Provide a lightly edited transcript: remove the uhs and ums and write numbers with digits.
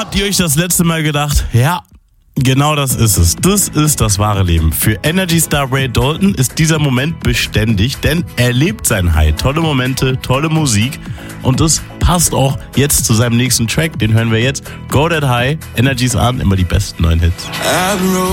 habt ihr euch das letzte Mal gedacht, ja, genau das ist es. Das ist das wahre Leben. Für Energy Star Ray Dalton ist dieser Moment beständig, denn er lebt sein High. Tolle Momente, tolle Musik und das passt auch jetzt zu seinem nächsten Track. Den hören wir jetzt. Go That High, Energy's an, immer die besten neuen Hits.